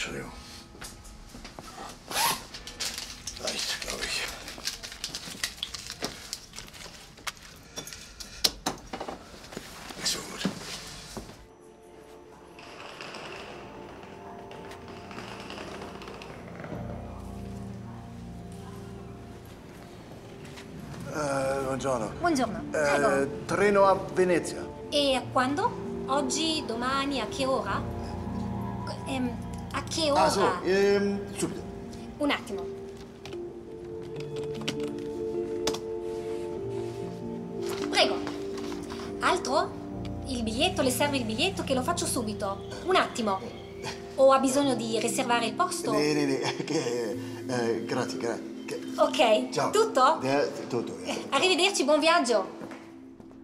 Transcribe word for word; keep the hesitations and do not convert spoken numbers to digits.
Entschuldigung. Reicht, glaube ich. Nicht so gut. Uh, buongiorno. Buongiorno, prego. Uh, treno a Venezia. E quando? Oggi, domani, a che ora? Ehm, a che ora? Ah, sì, ehm, subito. Un attimo. Prego. Altro? Il biglietto, le serve il biglietto che lo faccio subito. Un attimo. O ha bisogno di riservare il posto? No, no, no, che, eh, grazie, grazie. Ok, Ciao. tutto? Eh, tutto. Arrivederci, buon viaggio.